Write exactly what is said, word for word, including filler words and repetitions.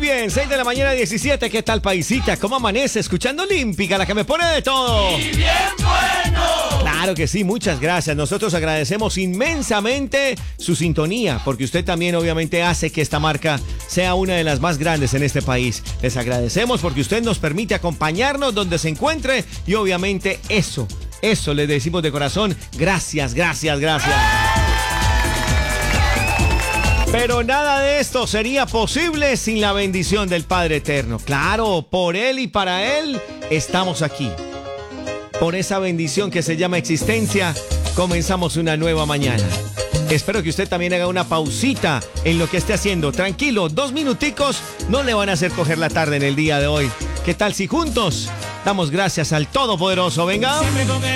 bien, seis de la mañana, diecisiete. ¿Qué tal, paisita? ¿Cómo amanece? Escuchando Olímpica, la que me pone de todo. ¡Y bien bueno! Claro que sí, muchas gracias. Nosotros agradecemos inmensamente su sintonía, porque usted también obviamente hace que esta marca sea una de las más grandes en este país. Les agradecemos porque usted nos permite acompañarnos donde se encuentre y obviamente eso, eso le decimos de corazón. Gracias, gracias, gracias. Pero nada de esto sería posible sin la bendición del Padre Eterno. Claro, por Él y para Él estamos aquí. Por esa bendición que se llama existencia, comenzamos una nueva mañana. Espero que usted también haga una pausita en lo que esté haciendo. Tranquilo, dos minuticos no le van a hacer coger la tarde en el día de hoy. ¿Qué tal si juntos damos gracias al Todopoderoso? Venga.